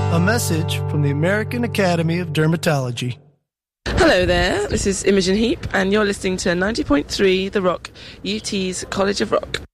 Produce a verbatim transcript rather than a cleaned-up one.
A message from the American Academy of Dermatology. Hello there, this is Imogen Heap, and you're listening to ninety point three The Rock, U T's College of Rock.